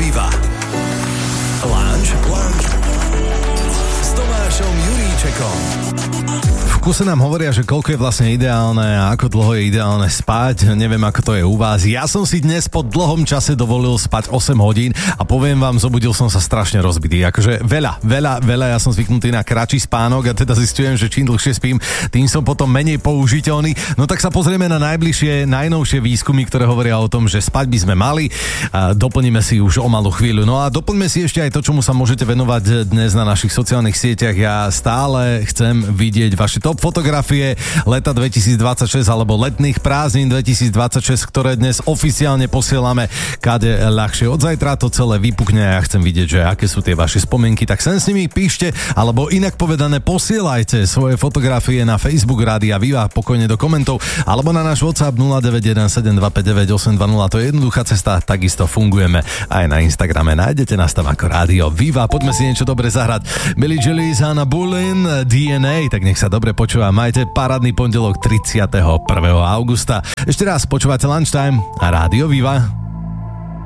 Viva. Lounge s Tomášom Juríčekom. V kuse nám hovoria, že koľko je vlastne ideálne a ako dlho je ideálne spať. Neviem, ako to je u vás. Ja som si dnes po dlhom čase dovolil spať 8 hodín a poviem vám, zobudil som sa strašne rozbitý. Akože veľa, ja som zvyknutý na kratší spánok a teda zistujem, že čím dlhšie spím, tým som potom menej použiteľný. No tak sa pozrieme na najnovšie výskumy, ktoré hovoria o tom, že spať by sme mali. A doplníme si už o malú chvíľu. No a doplňme si ešte aj to, čomu sa môžete venovať dnes na našich sociálnych sieťach. Ja stále chcem vidieť vaše top fotografie leta 2026 alebo letných prázdnin 2026, ktoré dnes oficiálne posielame kade ľahšie. Od zajtra to celé vypukne a ja chcem vidieť, že aké sú tie vaše spomienky, tak sem s nimi píšte, alebo inak povedané posielajte svoje fotografie na Facebook Rádia Viva pokojne do komentov, alebo na náš WhatsApp 0917259820. To je jednoduchá cesta, takisto fungujeme aj na Instagrame. Nájdete nás tam ako Rádio Viva. Poďme si niečo dobre zahrať. Billie Jean, Hannah Boleyn, DNA, tak nech sa dobre počúva. Majte parádny pondelok 31. augusta. Ešte raz počúvate Lunchtime a Rádio Viva.